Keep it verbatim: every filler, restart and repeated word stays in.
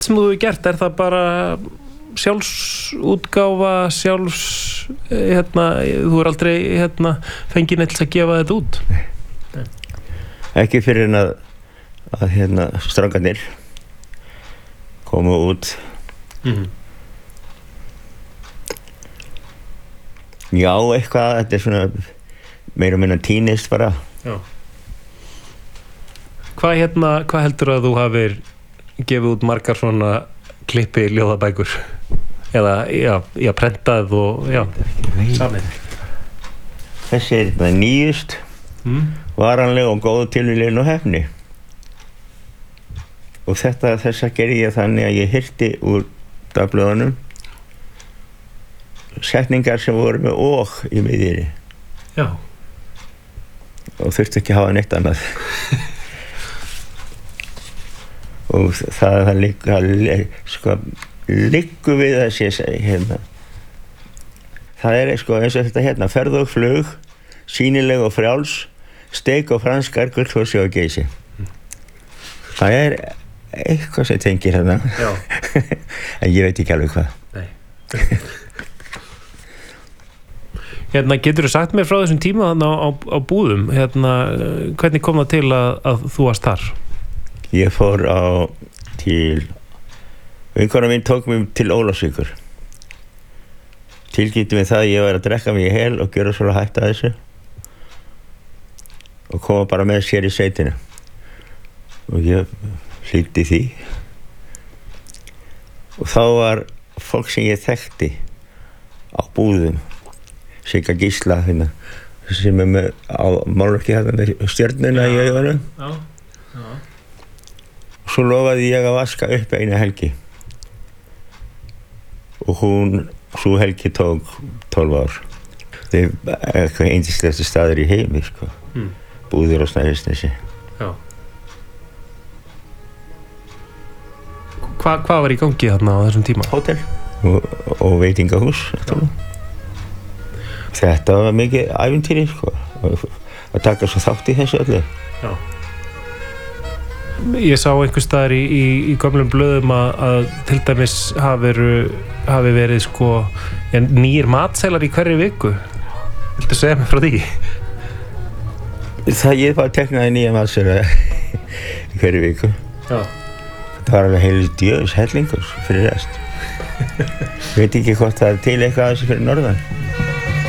sem þú hefur gert, er það bara sjálfsútgáfa, sjálfs hérna, þú er aldrei hérna fengið neitt að gefa þetta út? Nei. Ekki fyrir en að, að hérna strákarnir komu út. Mm-hmm. Já, eitthvað, þetta er svona meira og minna tínist bara. Já. Hvað hérna, hvað heldur að þú hafir gefið út margar svona klippi ljóðabækur? Eða, já, já, prentað og, já, samið. Þessi er þetta nýjust, mm. varanleg og góð tilviljun og hefni. Og þetta, þessa gerði ég þannig að ég hirti úr dagblöðunum setningar sem voru með og í miðjunni. Já. Og þurfti ekki að hafa neitt annað. Og það, það liggur, sko, liggur við að sé, hérna. Það er, sko, eins og þetta hérna, ferð og flug, sýnileg og frjáls, steik og franskar, gullfossi og geysi. Það er eitthvað sem tengir hérna. Já. En ég veit ekki alveg hvað. Nei. Hérna, getur þú sagt mér frá þessum tíma þarna á, á, á Búðum, hérna, hvernig kom það til að, að þú varst þar? Ég fór á til, vinkona mín tók mig til Ólafsvíkur. Tilkynnti mig það að ég var að drekka mig í hel og gjöra svo að hætta þessu. Og koma bara með sér í sveitina. Og ég hlýddi því. Og þá var fólk sem ég þekkti á Búðum. Sigga Gísla hérna, sem er með á málverki hérna með stjörnuna í augunum. Já, já. Svo lofaði ég að vaska upp eina helgi. Og hún, svo helgi tók tólf ár. Það er eitthvað yndislegasti staður í heimi, sko. Mm. Búðir á Snæfellsnesi. Já. Hva, hvað var í gangi þarna á þessum tíma? Hótel og, og veitingahús. Þetta var mikið ævintýri, sko, að taka svo þátt í þessu öllu. Já. Ég sá einhvers staðar í, í, í gömlum blöðum að, að til dæmis hafi, hafi verið, sko, ja, nýjir matseðlar í hverri viku. Viltu segja mér frá því? Það ég bara teknaði nýja matseðlar í hverri viku. Já. Það var alveg heil djöfis hellingur fyrir rest. Ég veit ekki hvort það er til eitthvað af þessu fyrir norðan.